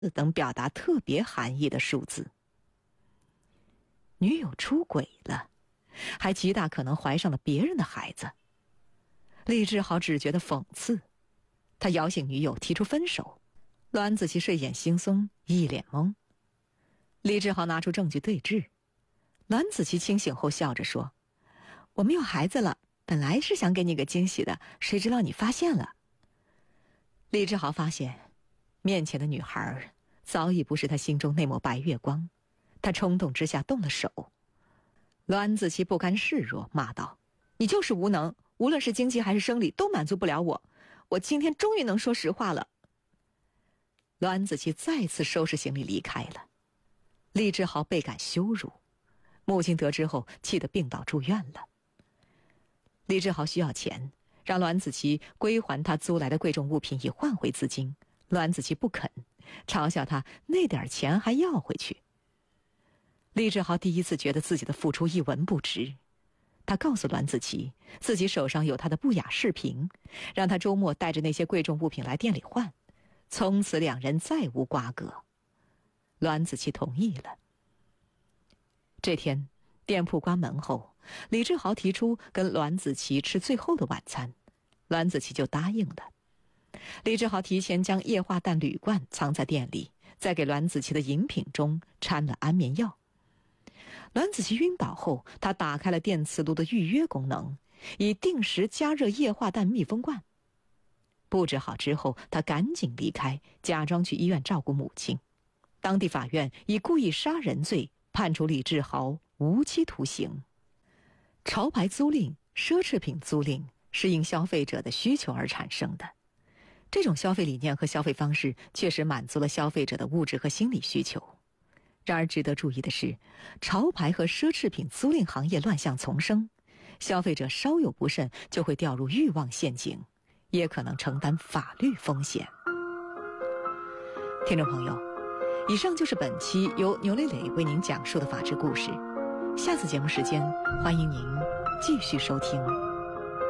等表达特别含义的数字。女友出轨了，还极大可能怀上了别人的孩子。厉志豪只觉得讽刺，他摇醒女友提出分手。栾子琪睡眼惺忪，一脸懵。厉志豪拿出证据对质，栾子琪清醒后笑着说：“我们有孩子了，本来是想给你个惊喜的，谁知道你发现了。”厉志豪发现面前的女孩早已不是他心中那抹白月光，他冲动之下动了手。栾子琪不甘示弱，骂道：“你就是无能，无论是经济还是生理都满足不了我，我今天终于能说实话了。”栾子琪再次收拾行李离开了。厉志豪倍感羞辱，母亲得知后气得病倒住院了。厉志豪需要钱，让栾子琪归还他租来的贵重物品以换回资金，栾子琪不肯，嘲笑他那点钱还要回去。厉志豪第一次觉得自己的付出一文不值，他告诉栾子琪自己手上有他的不雅视频，让他周末带着那些贵重物品来店里换，从此两人再无瓜葛。栾子琪同意了。这天店铺关门后，李志豪提出跟栾子琪吃最后的晚餐，栾子琪就答应了。李志豪提前将液化氮铝罐藏在店里，再给栾子琪的饮品中掺了安眠药。栾子琪晕倒后，他打开了电磁炉的预约功能，以定时加热液化氮密封罐。布置好之后，他赶紧离开，假装去医院照顾母亲。当地法院以故意杀人罪判处李志豪无期徒刑。潮牌租赁、奢侈品租赁是因消费者的需求而产生的。这种消费理念和消费方式确实满足了消费者的物质和心理需求。然而值得注意的是，潮牌和奢侈品租赁行业乱象丛生，消费者稍有不慎就会掉入欲望陷阱，也可能承担法律风险。听众朋友，以上就是本期由牛磊磊为您讲述的法治故事。下次节目时间，欢迎您继续收听。